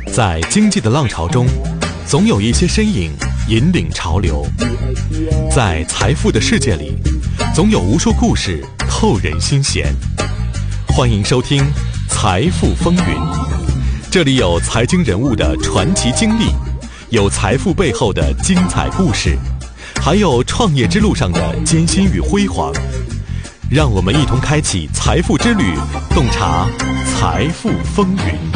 在经济的浪潮中，总有一些身影引领潮流；在财富的世界里，总有无数故事透人心弦。欢迎收听《财富风云》，这里有财经人物的传奇经历，有财富背后的精彩故事，还有创业之路上的艰辛与辉煌。让我们一同开启财富之旅，洞察财富风云。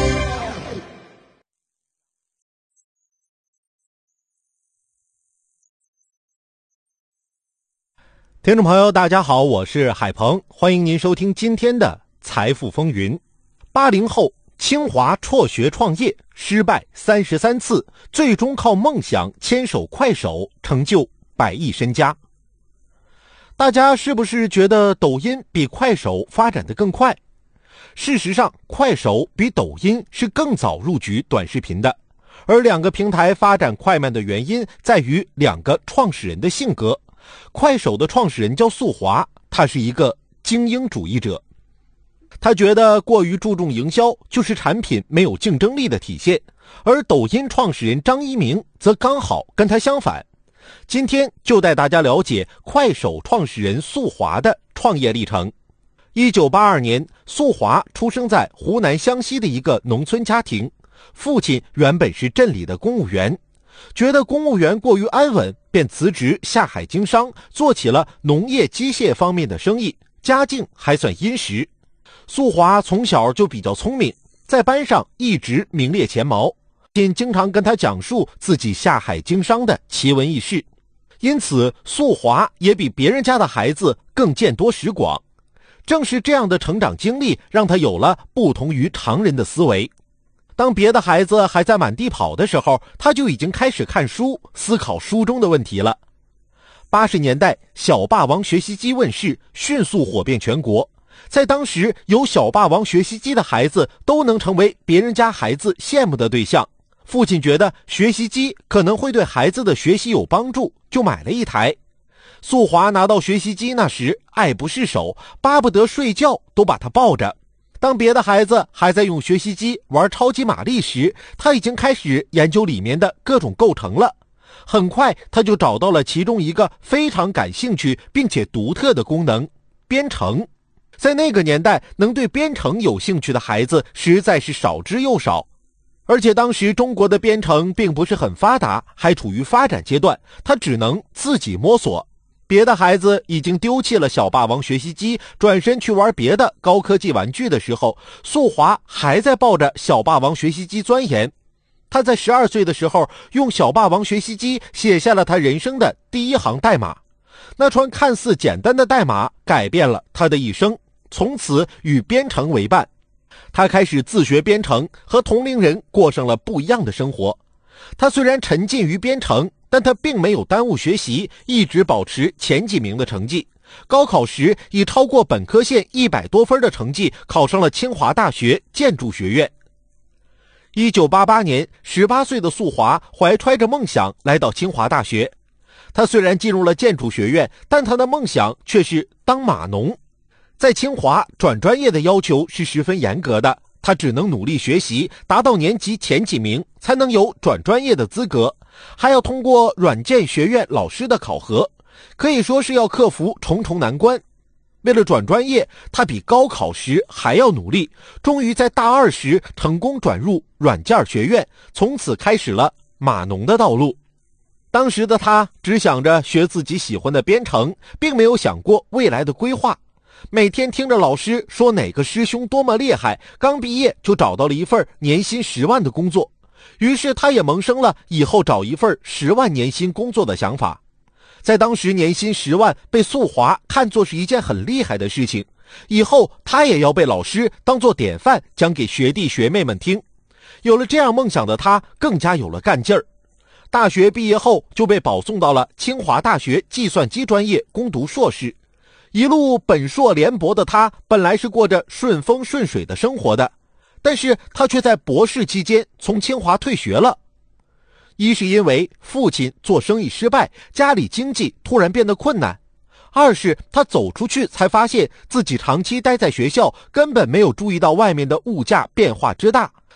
听众朋友大家好，我是海鹏，欢迎您收听今天的财富风云。80后清华辍学创业，失败33次，最终靠梦想牵手快手，成就100亿身家。大家是不是觉得抖音比快手发展得更快？事实上，快手比抖音是更早入局短视频的，而两个平台发展快慢的原因在于两个创始人的性格。快手的创始人叫宿华，他是一个精英主义者，他觉得过于注重营销就是产品没有竞争力的体现，而抖音创始人张一鸣则刚好跟他相反。今天就带大家了解快手创始人宿华的创业历程。1982年，宿华出生在湖南湘西的一个农村家庭，父亲原本是镇里的公务员，觉得公务员过于安稳，便辞职下海经商，做起了农业机械方面的生意，家境还算殷实。宿华从小就比较聪明，在班上一直名列前茅，经常跟他讲述自己下海经商的奇闻异事，因此宿华也比别人家的孩子更见多识广。正是这样的成长经历，让他有了不同于常人的思维。当别的孩子还在满地跑的时候，他就已经开始看书，思考书中的问题了。80年代，小霸王学习机问世，迅速火遍全国。在当时，有小霸王学习机的孩子都能成为别人家孩子羡慕的对象。父亲觉得学习机可能会对孩子的学习有帮助，就买了一台。宿华拿到学习机那时爱不释手，巴不得睡觉都把它抱着。当别的孩子还在用学习机玩超级玛丽时，他已经开始研究里面的各种构成了。很快他就找到了其中一个非常感兴趣并且独特的功能——编程。在那个年代，能对编程有兴趣的孩子实在是少之又少，而且当时中国的编程并不是很发达，还处于发展阶段，他只能自己摸索。别的孩子已经丢弃了小霸王学习机，转身去玩别的高科技玩具的时候，宿华还在抱着小霸王学习机钻研。他在12岁的时候，用小霸王学习机写下了他人生的第一行代码。那串看似简单的代码改变了他的一生，从此与编程为伴。他开始自学编程，和同龄人过上了不一样的生活。他虽然沉浸于编程，但他并没有耽误学习，一直保持前几名的成绩。高考时以超过本科线100多分的成绩考上了清华大学建筑学院。1988年，18岁的宿华怀揣着梦想来到清华大学。他虽然进入了建筑学院，但他的梦想却是当码农。在清华，转专业的要求是十分严格的，他只能努力学习，达到年级前几名，才能有转专业的资格，还要通过软件学院老师的考核，可以说是要克服重重难关。为了转专业，他比高考时还要努力，终于在大2时成功转入软件学院，从此开始了码农的道路。当时的他只想着学自己喜欢的编程，并没有想过未来的规划。每天听着老师说哪个师兄多么厉害，刚毕业就找到了一份年薪10万的工作，于是他也萌生了以后找一份10万年薪工作的想法。在当时，年薪10万被宿华看作是一件很厉害的事情，以后他也要被老师当作典范讲给学弟学妹们听。有了这样梦想的他，更加有了干劲儿。大学毕业后就被保送到了清华大学计算机专业攻读硕士。一路本硕连博的他，本来是过着顺风顺水的生活的，但是他却在博士期间从清华退学了。一是因为父亲做生意失败，家里经济突然变得困难；二是他走出去才发现自己长期待在学校，根本没有注意到外面的物价变化之大，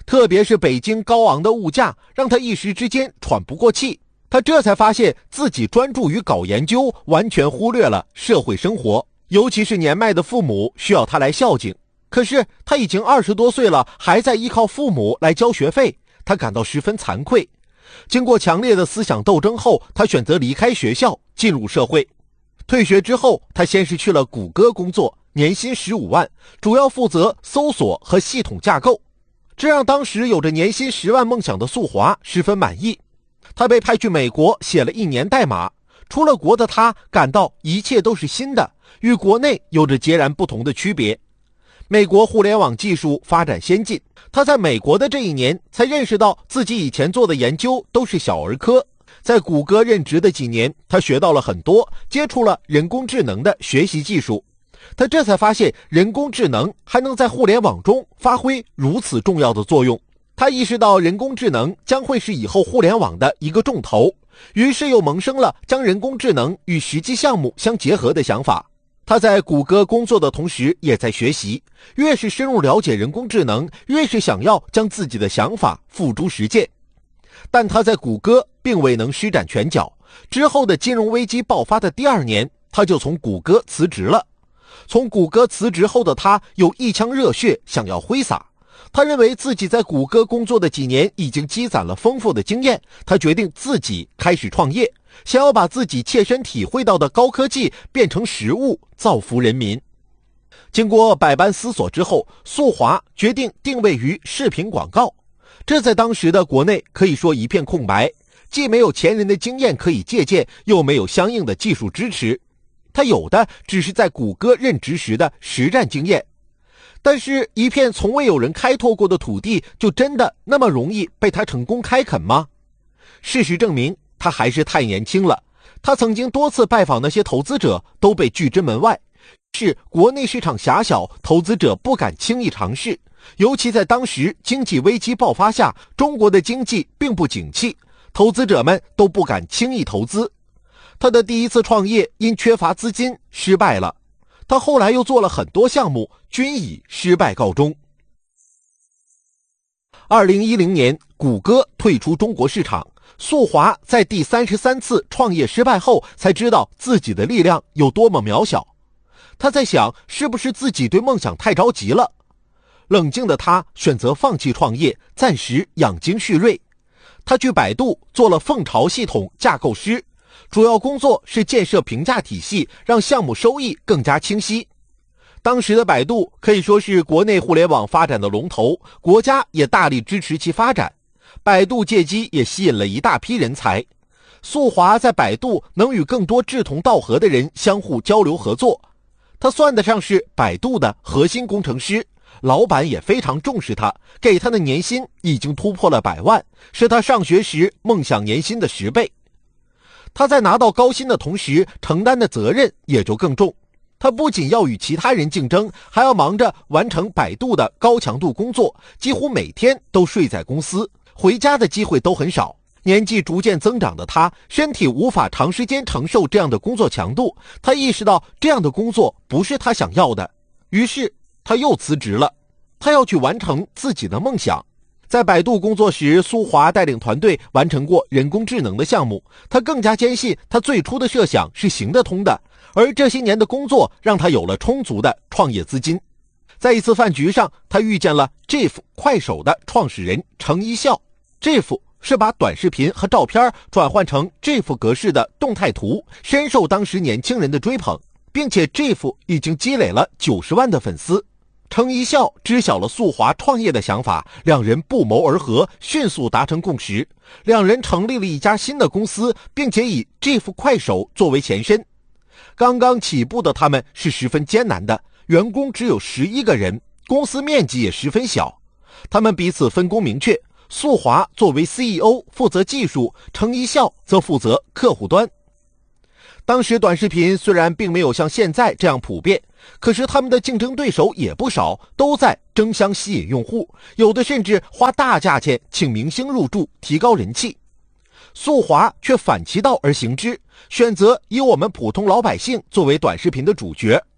特别是北京高昂的物价让他一时之间喘不过气，他这才发现自己专注于搞研究，完全忽略了社会生活，尤其是年迈的父母需要他来孝敬。可是他已经20多岁了，还在依靠父母来交学费，他感到十分惭愧。经过强烈的思想斗争后，他选择离开学校，进入社会。退学之后，他先是去了谷歌工作，年薪15万，主要负责搜索和系统架构，这让当时有着年薪10万梦想的宿华十分满意。他被派去美国写了1年代码，出了国的他感到一切都是新的，与国内有着截然不同的区别。美国互联网技术发展先进，他在美国的这1年才认识到自己以前做的研究都是小儿科。在谷歌任职的几年，他学到了很多，接触了人工智能的学习技术。他这才发现人工智能还能在互联网中发挥如此重要的作用。他意识到人工智能将会是以后互联网的一个重头，于是又萌生了将人工智能与实际项目相结合的想法。他在谷歌工作的同时也在学习，越是深入了解人工智能，越是想要将自己的想法付诸实践。但他在谷歌并未能施展拳脚，之后的金融危机爆发的第2年，他就从谷歌辞职了。从谷歌辞职后的他有一腔热血想要挥洒，他认为自己在谷歌工作的几年已经积攒了丰富的经验，他决定自己开始创业，想要把自己切身体会到的高科技变成实物，造福人民。经过百般思索之后，宿华决定定位于视频广告，这在当时的国内可以说一片空白，既没有前人的经验可以借鉴，又没有相应的技术支持，他有的只是在谷歌任职时的实战经验。但是一片从未有人开拓过的土地，就真的那么容易被他成功开垦吗？事实证明，他还是太年轻了。他曾经多次拜访那些投资者，都被拒之门外。是国内市场狭小，投资者不敢轻易尝试，尤其在当时经济危机爆发下，中国的经济并不景气，投资者们都不敢轻易投资。他的第一次创业因缺乏资金失败了，他后来又做了很多项目，均以失败告终。2010年，谷歌退出中国市场，宿华在第33次创业失败后，才知道自己的力量有多么渺小。他在想，是不是自己对梦想太着急了？冷静的他选择放弃创业，暂时养精蓄锐。他去百度做了凤巢系统架构师，主要工作是建设评价体系，让项目收益更加清晰。当时的百度可以说是国内互联网发展的龙头，国家也大力支持其发展，百度借机也吸引了一大批人才。宿华在百度能与更多志同道合的人相互交流合作，他算得上是百度的核心工程师，老板也非常重视他，给他的年薪已经突破了100万，是他上学时梦想年薪的10倍。他在拿到高薪的同时，承担的责任也就更重。他不仅要与其他人竞争，还要忙着完成百度的高强度工作，几乎每天都睡在公司，回家的机会都很少。年纪逐渐增长的他，身体无法长时间承受这样的工作强度，他意识到这样的工作不是他想要的，于是他又辞职了。他要去完成自己的梦想。在百度工作时，宿华带领团队完成过人工智能的项目，他更加坚信他最初的设想是行得通的，而这些年的工作让他有了充足的创业资金。在一次饭局上，他遇见了 GIF 快手的创始人程一笑。 GIF 是把短视频和照片转换成 GIF 格式的动态图，深受当时年轻人的追捧，并且 GIF 已经积累了90万的粉丝。程一笑知晓了宿华创业的想法，两人不谋而合，迅速达成共识。两人成立了一家新的公司，并且以 GIF 快手作为前身。刚刚起步的他们是十分艰难的，员工只有11个人，公司面积也十分小。他们彼此分工明确，宿华作为 CEO 负责技术，程一笑则负责客户端。当时短视频虽然并没有像现在这样普遍，可是他们的竞争对手也不少，都在争相吸引用户，有的甚至花大价钱请明星入驻，提高人气。宿华却反其道而行之，选择以我们普通老百姓作为短视频的主角。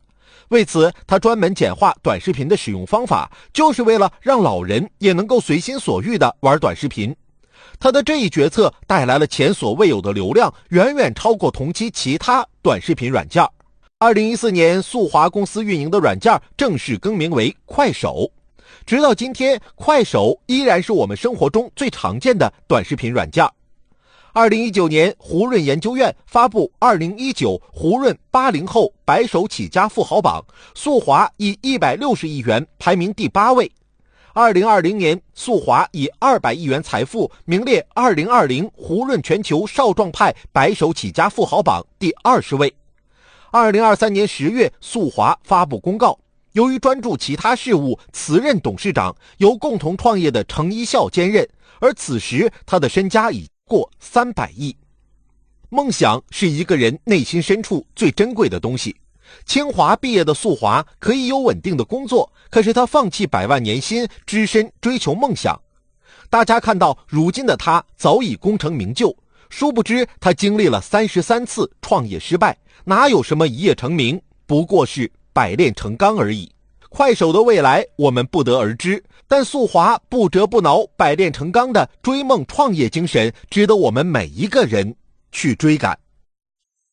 为此，他专门简化短视频的使用方法，就是为了让老人也能够随心所欲地玩短视频。他的这一决策带来了前所未有的流量，远远超过同期其他短视频软件。2014年，速滑公司运营的软件正式更名为快手。直到今天，快手依然是我们生活中最常见的短视频软件。2019年，胡润研究院发布2019胡润80后白手起家富豪榜，速滑以160亿元排名第8位。2020年，速滑以200亿元财富名列2020胡润全球少壮派白手起家富豪榜第20位。2023年10月，速滑发布公告，由于专注其他事务，辞任董事长，由共同创业的程一笑兼任，而此时他的身家已过300亿。梦想是一个人内心深处最珍贵的东西。清华毕业的速滑可以有稳定的工作，可是他放弃100万年薪，只身追求梦想。大家看到如今的他早已功成名就，殊不知他经历了33次创业失败，哪有什么一夜成名，不过是百炼成钢而已。快手的未来我们不得而知，但速滑不折不挠、百炼成钢的追梦创业精神，值得我们每一个人去追赶。